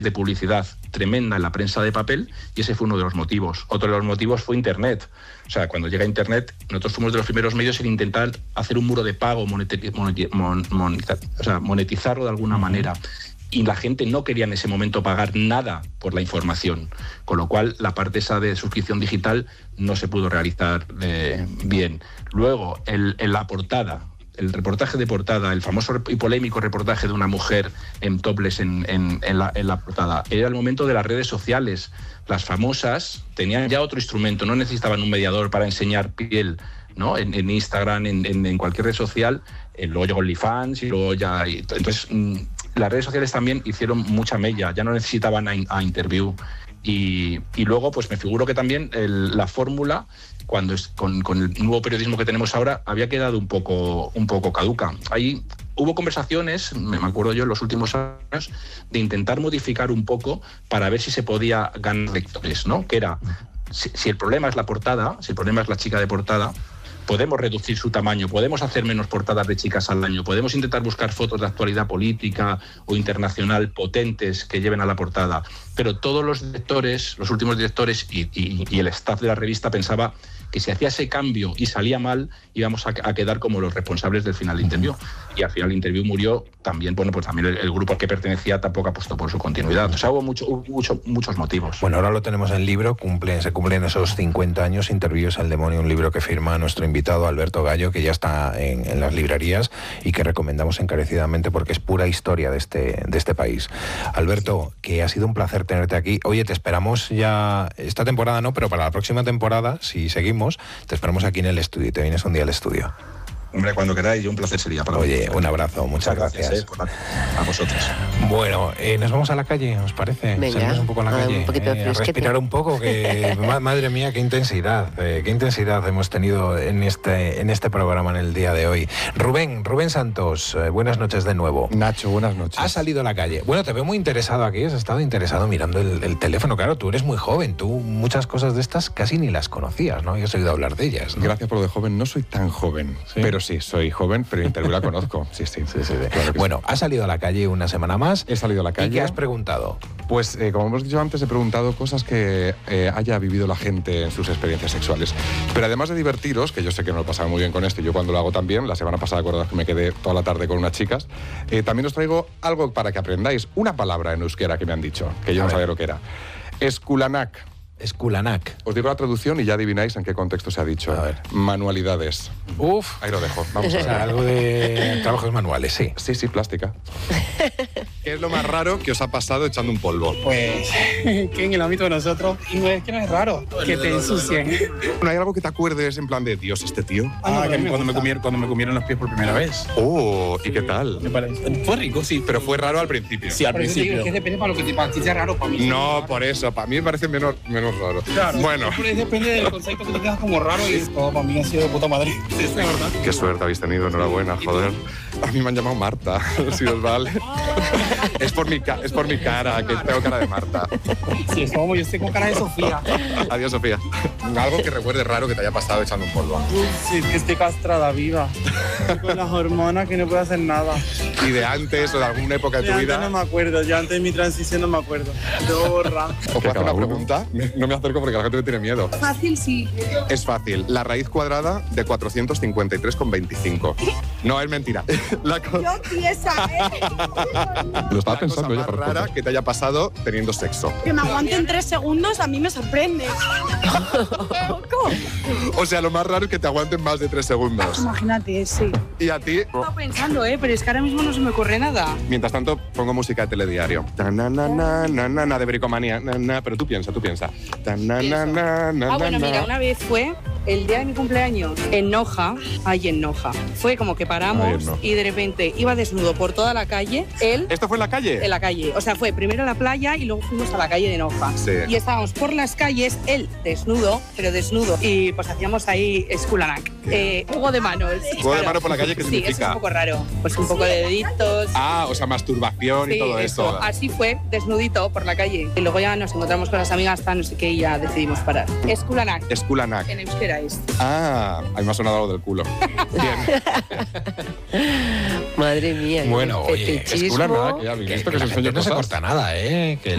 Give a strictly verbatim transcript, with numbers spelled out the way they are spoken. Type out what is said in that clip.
de publicidad tremenda en la prensa de papel, y ese fue uno de los motivos. Otro de los motivos fue Internet. O sea, cuando llega Internet, nosotros fuimos de los primeros medios en intentar hacer un muro de pago, monetiz- monetiz- mon- monetizar, o sea, monetizarlo de alguna manera. Y la gente no quería en ese momento pagar nada por la información, con lo cual la parte esa de suscripción digital no se pudo realizar eh, bien. Luego, el, en la portada, el reportaje de portada, el famoso y polémico reportaje de una mujer en topless en, en, en, la, en la portada, era el momento de las redes sociales. Las famosas tenían ya otro instrumento, no necesitaban un mediador para enseñar piel, ¿no? En, en Instagram, en, en, en cualquier red social, eh, luego llegó OnlyFans y luego ya... Y, entonces, mmm, las redes sociales también hicieron mucha mella, ya no necesitaban a, a Interview. Y, y luego, pues me figuro que también el, la fórmula, cuando es, con, con el nuevo periodismo que tenemos ahora, había quedado un poco, un poco caduca. Ahí hubo conversaciones, me acuerdo yo en los últimos años, de intentar modificar un poco para ver si se podía ganar lectores, ¿no? Que era, si, si el problema es la portada, si el problema es la chica de portada, podemos reducir su tamaño, podemos hacer menos portadas de chicas al año, podemos intentar buscar fotos de actualidad política o internacional potentes que lleven a la portada, pero todos los directores, los últimos directores y, y, y el staff de la revista pensaba que si hacía ese cambio y salía mal, íbamos a, a quedar como los responsables del final de Interview. Y al final de Interview murió también, bueno, pues también el, el grupo al que pertenecía tampoco apostó por su continuidad. O sea, hubo, mucho, hubo mucho, muchos motivos. Bueno, ahora lo tenemos en libro, cumplen, se cumplen esos cincuenta años, Interview es el demonio, un libro que firma nuestro invitado Alberto Gallo, que ya está en, en las librerías y que recomendamos encarecidamente porque es pura historia de este, de este país. Alberto, que ha sido un placer tenerte aquí. Oye, te esperamos ya, esta temporada no, pero para la próxima temporada, si seguimos, te esperamos aquí en el estudio y te vienes un día al estudio. Hombre, cuando queráis, un placer sería para Oye, mí. un abrazo, muchas, muchas gracias. gracias eh, la, a vosotros. Bueno, eh, nos vamos a la calle, ¿os parece? Venga, salimos un poco a la calle, un poquito eh, a respirar un poco, que madre mía, qué intensidad, eh, qué intensidad hemos tenido en este, en este programa en el día de hoy. Rubén, Rubén Santos, eh, buenas noches de nuevo. Nacho, buenas noches. Has salido a la calle. Bueno, te veo muy interesado aquí, has estado interesado mirando el, el teléfono. Claro, tú eres muy joven, tú muchas cosas de estas casi ni las conocías, ¿no? Y has oído hablar de ellas, ¿no? Gracias por lo de joven, no soy tan joven, ¿sí? Pero sí, soy joven. Pero Interview la conozco, sí, sí. sí, sí, sí. Claro bueno, sí. Has salido a la calle una semana más. He salido a la calle. ¿Y qué has preguntado? Pues, eh, como hemos dicho antes, he preguntado cosas que eh, haya vivido la gente en sus experiencias sexuales. Pero además de divertiros, que yo sé que no lo pasaba muy bien con esto, y yo cuando lo hago también, la semana pasada, acordaos que me quedé toda la tarde con unas chicas, eh, también os traigo algo para que aprendáis. Una palabra en euskera que me han dicho, que yo a no ver. sabía lo que era. Eskulanak. Eskulanak. Os digo la traducción y ya adivináis en qué contexto se ha dicho. A ver. Manualidades. Uf. Ahí lo dejo. Vamos a ver. O sea, algo de trabajos manuales, sí. Sí, sí, plástica. ¿Qué es lo más raro que os ha pasado echando un polvo? Pues que en el ámbito de nosotros, y no es que no es raro, que te ensucien. ¿No hay algo que te acuerdes en plan de Dios, este tío? Ah, que cuando me, comieron, cuando me comieron los pies por primera vez. Oh, ¿y qué tal? Me parece. Fue rico, sí. Pero fue raro al principio. Sí, al principio. Es que depende para lo que te para ti sea raro, para mí. No, por eso. Para mí me parece menos, menos raro. Claro. Bueno. Pero depende del concepto que te quedas como raro y todo para mí ha sido de puta madre. Sí, es verdad. Qué suerte habéis tenido, enhorabuena, joder. A mí me han llamado Marta, si os vale. Es por mi, ca es por mi cara, que tengo cara de Marta. Sí, es como yo estoy con cara de Sofía. Adiós, Sofía. Algo que recuerde raro que te haya pasado echando un polvo. Sí, que estoy castrada viva. Con las hormonas que no puedo hacer nada. ¿Y de antes o de alguna época de, de tu antes vida? No me acuerdo, yo antes de mi transición no me acuerdo. Borra. ¿Os puedo hacer una pregunta? No me acerco porque la gente me tiene miedo. Fácil, sí. Es fácil. La raíz cuadrada de cuatrocientos cincuenta y tres coma veinticinco. No, es mentira. La co Yo piensa, ¿eh? Lo estaba pensando ya. Más rara que te haya pasado teniendo sexo. Que me aguanten tres segundos a mí me sorprende. O sea, lo más raro es que te aguanten más de tres segundos. Imagínate, sí. Y a ti... Estaba pensando, ¿eh? Pero es que ahora mismo no se me ocurre nada. Mientras tanto, pongo música de telediario. Na, na, na, na, na, na, de bricomanía. Na, na, pero tú piensa, tú piensa. Na, na, na, na, na, ah, bueno, na. mira, una vez fue el día de mi cumpleaños en Noja, ahí en Noja. Fue como que paramos no. y de repente iba desnudo por toda la calle. Él... ¿Esto fue en la calle? En la calle. O sea, fue primero a la playa y luego fuimos a la calle de Noja. Sí. Y estábamos por las calles, él desnudo, pero desnudo. Y pues hacíamos ahí Eskulanak. Eh, juego de manos. ¿Juego claro. de manos por la calle qué sí, significa? Sí, es un poco raro. Pues un poco de deditos. Ah, o sea, masturbación sí, y todo eso. eso. Así fue, desnudito por la calle. Y luego ya nos encontramos con las amigas, tal, no sé qué, y ya decidimos parar. Eskulanak. Eskulanak. En euskera es. Ah, ahí me ha sonado algo del culo. Bien. Madre mía. Bueno, oye, fetichismo. Eskulanak, ya habéis visto que, que se la gente enseña no se cosas. corta nada, ¿eh? Que